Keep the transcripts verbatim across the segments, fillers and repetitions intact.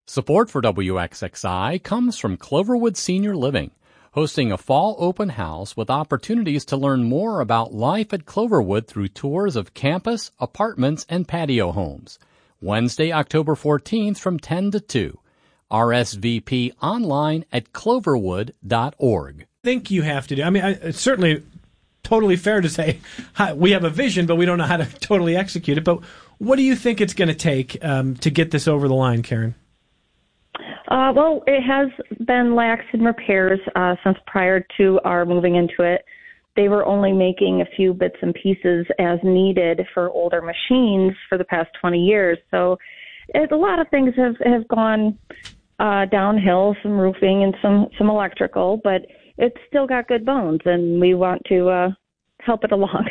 Support for W X X I comes from Cloverwood Senior Living, hosting a fall open house with opportunities to learn more about life at Cloverwood through tours of campus, apartments, and patio homes. Wednesday, October fourteenth from ten to two. R S V P online at cloverwood dot org. I think you have to do. I mean, I, it's certainly totally fair to say hi, we have a vision, but we don't know how to totally execute it. But what do you think it's going to take um, to get this over the line, Karen? Uh, well, it has been lax in repairs uh, since prior to our moving into it. They were only making a few bits and pieces as needed for older machines for the past twenty years. So it, a lot of things have, have gone uh, downhill, some roofing and some, some electrical, but it's still got good bones, and we want to uh, help it along.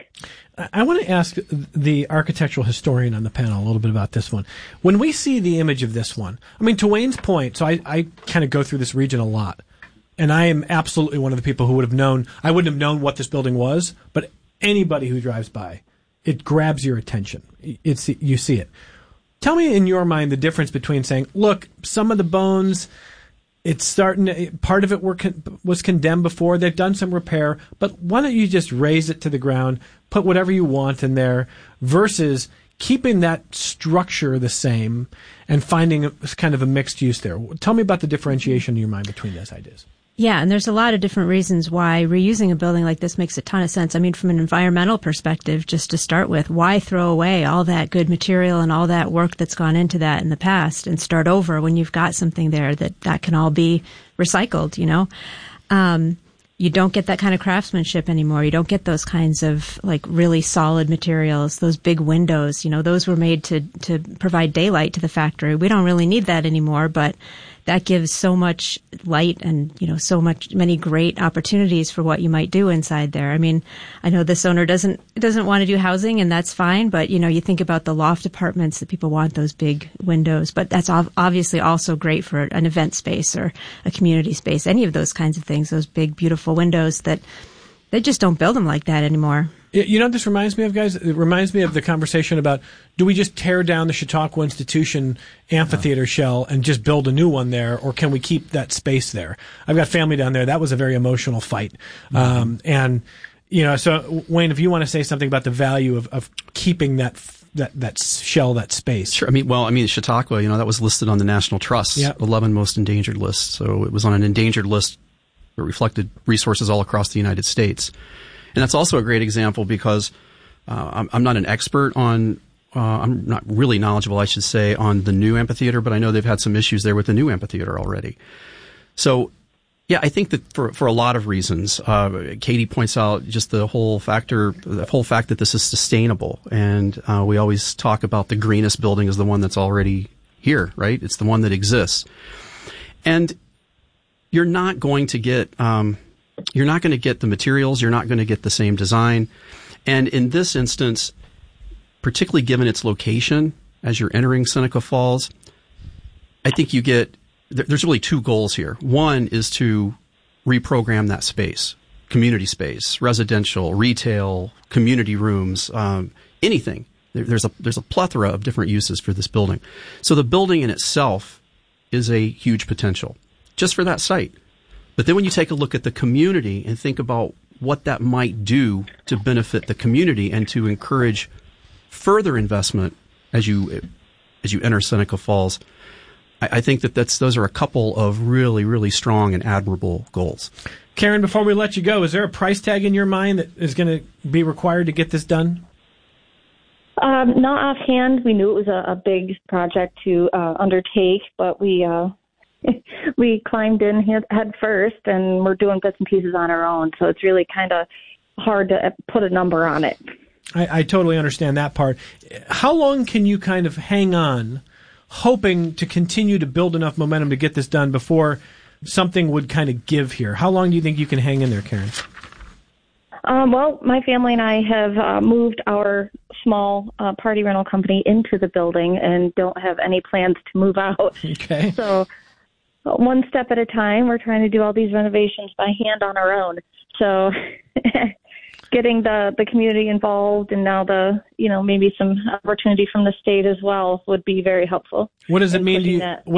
I want to ask the architectural historian on the panel a little bit about this one. When we see the image of this one, I mean, to Wayne's point, so I, I kind of go through this region a lot, and I am absolutely one of the people who would have known, I wouldn't have known what this building was, but anybody who drives by, it grabs your attention. It's, you see it. Tell me in your mind the difference between saying, look, some of the bones, it's starting to, part of it were con- was condemned before. They've done some repair, but why don't you just raze it to the ground, put whatever you want in there, versus keeping that structure the same and finding a, kind of a mixed use there. Tell me about the differentiation in your mind between those ideas. Yeah, and there's a lot of different reasons why reusing a building like this makes a ton of sense. I mean, from an environmental perspective, just to start with, why throw away all that good material and all that work that's gone into that in the past and start over when you've got something there that, that can all be recycled, you know? Um, you don't get that kind of craftsmanship anymore. You don't get those kinds of like really solid materials, those big windows, you know, those were made to, to provide daylight to the factory. We don't really need that anymore, but that gives so much light and, you know, so much, many great opportunities for what you might do inside there. I mean, I know this owner doesn't, doesn't want to do housing, and that's fine, but, you know, you think about the loft apartments that people want those big windows, but that's ov- obviously also great for an event space or a community space, any of those kinds of things, those big, beautiful windows that they just don't build them like that anymore. You know what this reminds me of, guys? It reminds me of the conversation about, do we just tear down the Chautauqua Institution amphitheater oh. shell and just build a new one there, or can we keep that space there? I've got family down there. That was a very emotional fight. Mm-hmm. Um, and, you know, so, Wayne, if you want to say something about the value of, of keeping that that that shell, that space. Sure. I mean, well, I mean, Chautauqua, you know, that was listed on the National Trust's yep. eleven most endangered list. So it was on an endangered list that reflected resources all across the United States. And that's also a great example because uh, I'm, I'm not an expert on, uh, I'm not really knowledgeable, I should say, on the new amphitheater, but I know they've had some issues there with the new amphitheater already. So, yeah, I think that for for a lot of reasons, uh, Katie points out just the whole factor, the whole fact that this is sustainable, and uh, we always talk about the greenest building as the one that's already here, right? It's the one that exists, and you're not going to get. Um, You're not going to get the materials. You're not going to get the same design. And in this instance, particularly given its location as you're entering Seneca Falls, I think you get, there's really two goals here. One is to reprogram that space, community space, residential, retail, community rooms, um, anything. There, there's a, there's a plethora of different uses for this building. So the building in itself is a huge potential just for that site. But then when you take a look at the community and think about what that might do to benefit the community and to encourage further investment as you as you enter Seneca Falls, I, I think that that's those are a couple of really, really strong and admirable goals. Karen, before we let you go, is there a price tag in your mind that is going to be required to get this done? Um, not offhand. We knew it was a, a big project to uh, undertake, but we... Uh we climbed in head first, and we're doing bits and pieces on our own. So it's really kind of hard to put a number on it. I, I totally understand that part. How long can you kind of hang on, hoping to continue to build enough momentum to get this done before something would kind of give here? How long do you think you can hang in there, Karen? Um, well, my family and I have uh, moved our small uh, party rental company into the building and don't have any plans to move out. Okay. So one step at a time. We're trying to do all these renovations by hand on our own. So getting the, the community involved and now the, you know, maybe some opportunity from the state as well would be very helpful. What does it mean to you?